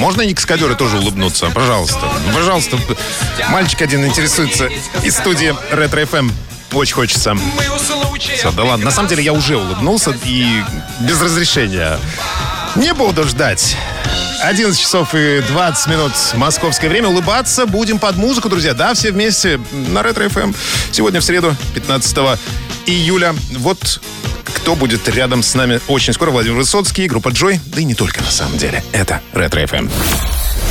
можно и каскадеры тоже улыбнуться? Пожалуйста. Пожалуйста. Мальчик один интересуется из студии Ретро FM. Очень хочется. Все, да ладно. На самом деле я уже улыбнулся и без разрешения. Не буду ждать. 11 часов и 20 минут московское время. Улыбаться будем под музыку, друзья. Да, все вместе на Ретро FM. Сегодня в среду, 15 июля. Вот кто будет рядом с нами очень скоро. Владимир Высоцкий, группа Джой. Да и не только на самом деле. Это Ретро FM.